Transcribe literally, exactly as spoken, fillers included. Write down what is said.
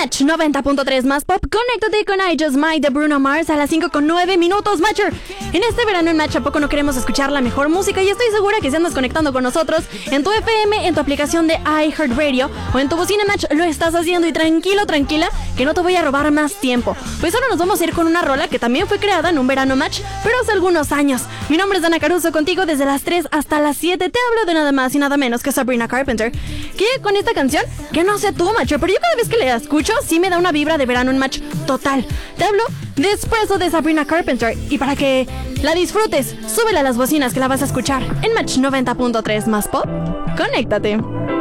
Match noventa punto tres más pop. Conéctate con I Just Might de Bruno Mars a las cinco con nueve minutos, Matcher. En este verano en Match, ¿a poco no queremos escuchar la mejor música? Y estoy segura que si andas conectando con nosotros en tu F M, en tu aplicación de iHeartRadio o en tu bocina Match, lo estás haciendo. Y tranquilo, tranquila, que no te voy a robar más tiempo. Pues ahora nos vamos a ir con una rola que también fue creada en un verano Match, pero hace algunos años. Mi nombre es Dana Caruso, contigo desde las tres hasta las siete. Te hablo de nada más y nada menos que Sabrina Carpenter, que con esta canción, que no sé tú, Matcher, pero yo cada vez que la escucho sí me da una vibra de verano en Match total. Te hablo de Espresso de Sabrina Carpenter, y para que la disfrutes, súbela a las bocinas que la vas a escuchar en Match noventa punto tres más pop. Conéctate.